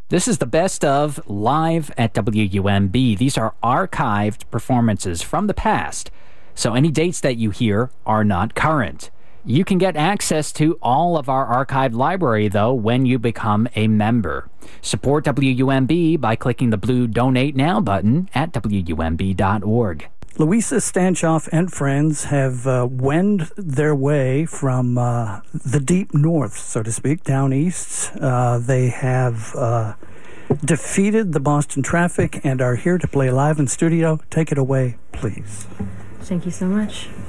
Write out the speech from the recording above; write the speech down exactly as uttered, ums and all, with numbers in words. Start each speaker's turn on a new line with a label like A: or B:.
A: This is the best of live at W U M B. These are archived performances from the past, so any dates that you hear are not current. You can get access to all of our archived library, though, when you become a member. Support W U M B by clicking the blue Donate Now button at W U M B dot org.
B: Louisa Stanchoff and friends have uh, wend their way from uh, the deep north, so to speak, down east. Uh, they have uh, defeated the Boston Traffic and are here to play live in studio. Take it away, please.
C: Thank you so much.